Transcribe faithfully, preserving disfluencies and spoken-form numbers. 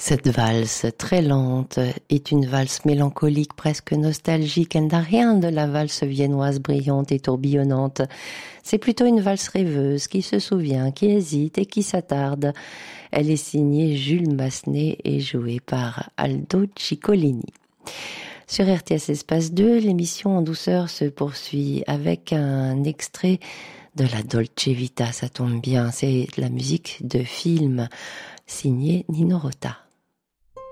Cette valse très lente est une valse mélancolique, presque nostalgique. Elle n'a rien de la valse viennoise brillante et tourbillonnante. C'est plutôt une valse rêveuse qui se souvient, qui hésite et qui s'attarde. Elle est signée Jules Massenet et jouée par Aldo Ciccolini. Sur R T S Espace deux, l'émission En douceur se poursuit avec un extrait de la Dolce Vita. Ça tombe bien, c'est de la musique de film signée Nino Rota.